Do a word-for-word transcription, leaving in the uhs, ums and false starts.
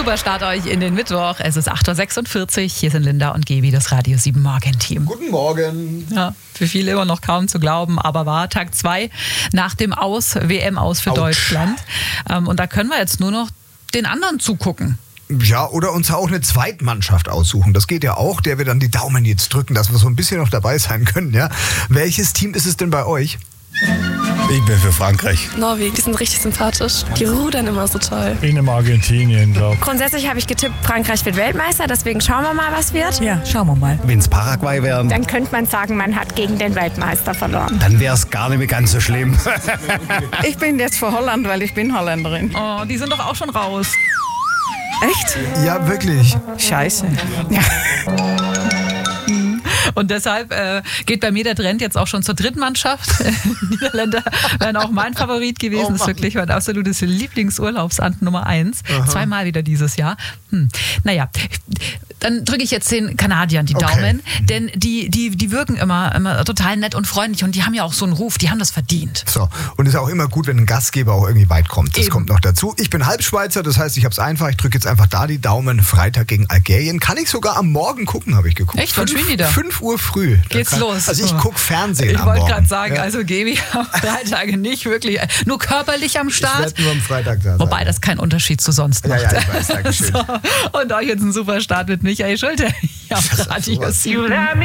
Super Start euch in den Mittwoch. Es ist acht Uhr sechsundvierzig. Hier sind Linda und Gaby, das Radio sieben Morgen-Team. Guten Morgen. Ja, für viele immer noch kaum zu glauben, aber war Tag zwei nach dem Aus, W M-Aus für Autsch. Deutschland. Ähm, und da können wir jetzt nur noch den anderen zugucken. Ja, oder uns auch eine Zweitmannschaft aussuchen. Das geht ja auch, der wir dann die Daumen jetzt drücken, dass wir so ein bisschen noch dabei sein können. Ja? Welches Team ist es denn bei euch? Ich bin für Frankreich. Norwegen, die sind richtig sympathisch. Die rudern immer so toll. Ich nehme Argentinien, glaube ich. Grundsätzlich habe ich getippt, Frankreich wird Weltmeister, deswegen schauen wir mal, was wird. Ja, schauen wir mal. Wenn es Paraguay wären, Dann könnte man sagen, man hat gegen den Weltmeister verloren. dann wäre es gar nicht mehr ganz so schlimm. Ich bin jetzt für Holland, weil ich bin Holländerin. Oh, die sind doch auch schon raus. Echt? Ja, wirklich. Scheiße. Und deshalb äh, geht bei mir der Trend jetzt auch schon zur dritten Mannschaft. Niederländer wären auch mein Favorit gewesen. Oh Das ist wirklich mein absolutes Lieblingsurlaubsamt Nummer eins. Aha. Zweimal wieder dieses Jahr. Hm. Naja, dann drücke ich jetzt den Kanadiern die Okay. Daumen. Denn die, die, die wirken immer, immer total nett und freundlich. Und die haben ja auch so einen Ruf, die haben das verdient. So, und es ist auch immer gut, wenn ein Gastgeber auch irgendwie weit kommt. Das Eben. kommt noch dazu. Ich bin Halbschweizer, das heißt, ich habe es einfach. Ich drücke jetzt einfach da die Daumen. Freitag gegen Algerien. Kann ich sogar am Morgen gucken, habe ich geguckt. Echt? Wann spielen die da? fünf Uhr früh. Da Geht's kann, los? Also ich gucke Fernsehen Ich am wollte Morgen. gerade sagen, Ja. also Gaby am Freitag nicht wirklich, nur körperlich am Ich Start. werde nur am Freitag da sein. Wobei das keinen Unterschied zu sonst Ja, macht. ja, ich weiß, Dankeschön. So, und euch jetzt ein super Start mit Michael Schulte. Ja, Das ist Radio sowas. sieben.